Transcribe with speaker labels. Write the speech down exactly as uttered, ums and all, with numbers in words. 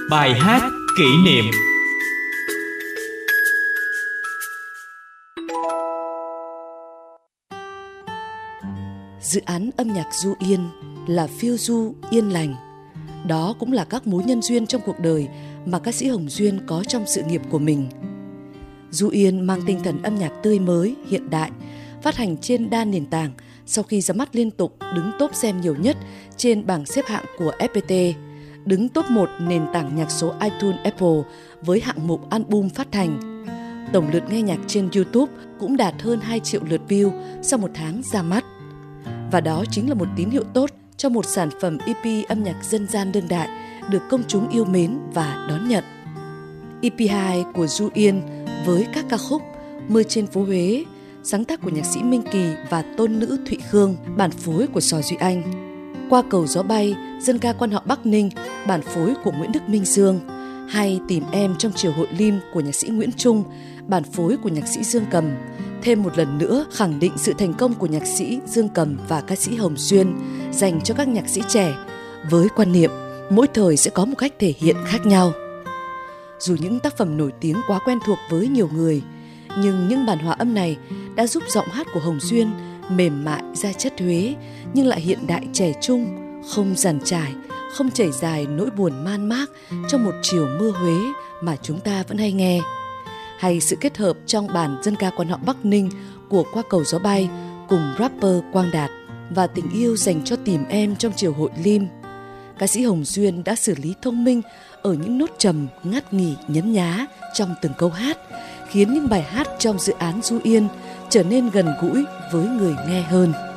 Speaker 1: Bài hát kỷ niệm.
Speaker 2: Dự án âm nhạc Du Yên là phiêu du yên lành. Đó cũng là các mối nhân duyên trong cuộc đời mà ca sĩ Hồng Duyên có trong sự nghiệp của mình. Du Yên mang tinh thần âm nhạc tươi mới, hiện đại, phát hành trên đa nền tảng sau khi ra mắt liên tục đứng top xem nhiều nhất trên bảng xếp hạng của ép pê tê, đứng top một nền tảng nhạc số iTunes Apple với hạng mục album phát hành. Tổng lượt nghe nhạc trên YouTube cũng đạt hơn hai triệu lượt view sau một tháng ra mắt. Và đó chính là một tín hiệu tốt cho một sản phẩm e pê âm nhạc dân gian đương đại được công chúng yêu mến và đón nhận. e pê hai của Du Yên với các ca khúc Mưa trên phố Huế, sáng tác của nhạc sĩ Minh Kỳ và tôn nữ Thụy Khương, bản phối của Sò Duy Anh. Qua cầu gió bay, dân ca quan họ Bắc Ninh, bản phối của Nguyễn Đức Minh Dương. Hay Tìm em trong chiều hội lim của nhạc sĩ Nguyễn Trung, bản phối của nhạc sĩ Dương Cầm. Thêm một lần nữa khẳng định sự thành công của nhạc sĩ Dương Cầm và ca sĩ Hồng Duyên dành cho các nhạc sĩ trẻ với quan niệm mỗi thời sẽ có một cách thể hiện khác nhau. Dù những tác phẩm nổi tiếng quá quen thuộc với nhiều người, nhưng những bản hòa âm này đã giúp giọng hát của Hồng Duyên mềm mại ra chất Huế nhưng lại hiện đại trẻ trung, không dàn trải, không chảy dài nỗi buồn man mác trong một chiều mưa Huế mà chúng ta vẫn hay nghe. Hay sự kết hợp trong bản dân ca quan họ Bắc Ninh của Qua cầu gió bay cùng rapper Quang Đạt và tình yêu dành cho Tìm em trong chiều hội lim. Ca sĩ Hồng Duyên đã xử lý thông minh ở những nốt trầm ngắt nghỉ nhấn nhá trong từng câu hát, khiến những bài hát trong dự án Du Yên trở nên gần gũi với người nghe hơn.